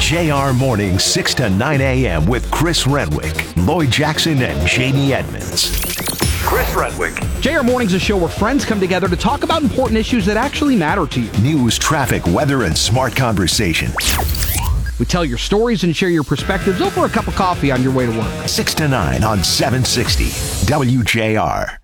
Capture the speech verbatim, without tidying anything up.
J R Mornings, six to nine a.m. with Chris Renwick, Lloyd Jackson, and Jamie Edmonds. Chris Renwick. J R Mornings is a show where friends come together to talk about important issues that actually matter to you. News, traffic, weather, and smart conversation. We tell your stories and share your perspectives over a cup of coffee on your way to work. six to nine on seven sixty W J R.